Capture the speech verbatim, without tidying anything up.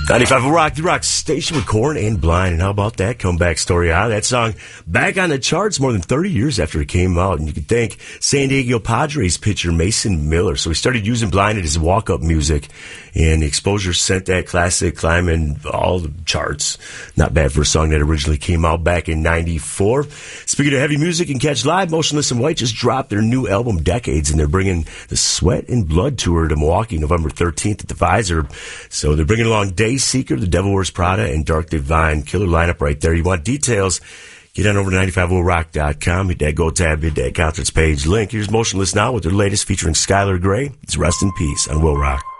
ninety-five Rock, the rock station with Korn and Blind. And how about that comeback story? Huh? That song back on the charts more than thirty years after it came out. And you could thank San Diego Padres pitcher Mason Miller. So he started using Blind as walk-up music. And the exposure sent that classic climbing all the charts. Not bad for a song that originally came out back in ninety-four. Speaking of heavy music and catch live, Motionless in White just dropped their new album, Decades. And they're bringing the Sweat and Blood Tour to Milwaukee November thirteenth at the Visor. So they're bringing along Day Seeker, The Devil Wears Prada, and Dark Divine. Killer lineup right there. You want details? Get on over to ninety-five oh rock dot com. Hit that Go tab, hit that concerts page link. Here's Motionless now with their latest featuring Skylar Grey. It's Rest in Peace on Will Rock.